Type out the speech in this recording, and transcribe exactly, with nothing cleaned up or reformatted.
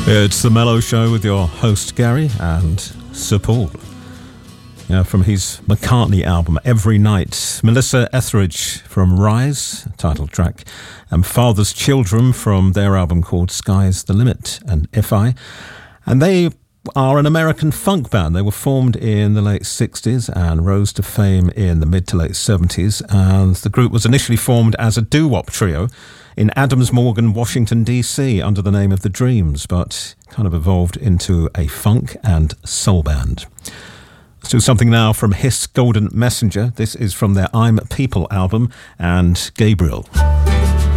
It's The Mellow Show with your host Gary and Sir Paul. Yeah, from his McCartney album Every Night, Melissa Etheridge from Rise, title track, and Father's Children from their album called Sky's the Limit, and If I. And they are an American funk band. They were formed in the late sixties and rose to fame in the mid to late seventies. And the group was initially formed as a doo-wop trio in Adams Morgan, Washington, D C under the name of The Dreams, but kind of evolved into a funk and soul band. Let's do something now from Hiss Golden Messenger. This is from their I'm People album, and Gabriel.